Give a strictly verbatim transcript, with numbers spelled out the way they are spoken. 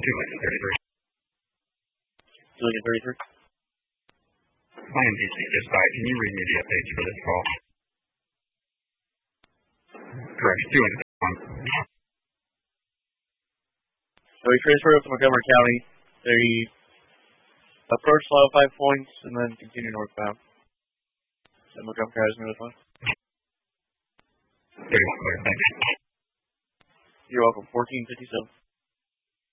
Julian thirty-three. Julian thirty-three. My M P C just died. Can you read me the updates for this call? Correct. Julian thirty-one. So we transferred up to Montgomery County. They approached Lava Five Points and then continue northbound. So Montgomery County is moving on. thirty-one clear. Thanks. You're welcome. fourteen fifty-seven.